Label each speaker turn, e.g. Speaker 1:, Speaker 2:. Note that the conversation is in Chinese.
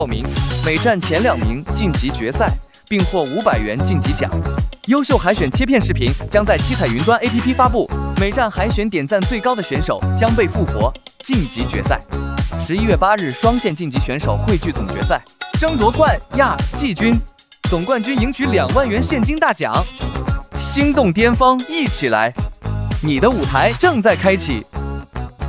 Speaker 1: 报名，每站前2名晋级决赛，并获500元晋级奖。优秀海选切片视频将在七彩云端 APP 发布，每站海选点赞最高的选手将被复活晋级决赛。11月8日，双线晋级选手汇聚总决赛，争夺冠亚季军，总冠军赢取2万元现金大奖。心动巅峰，一起来！你的舞台正在开启。